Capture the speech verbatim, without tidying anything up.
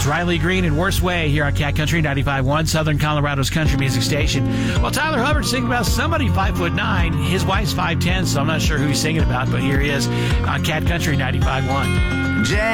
It's Riley Green and Worst Way here on Cat Country ninety-five point one, Southern Colorado's country music station. Well, Tyler Hubbard's singing about somebody five foot nine. His wife's five ten, so I'm not sure who he's singing about, but here he is on Cat Country ninety-five point one.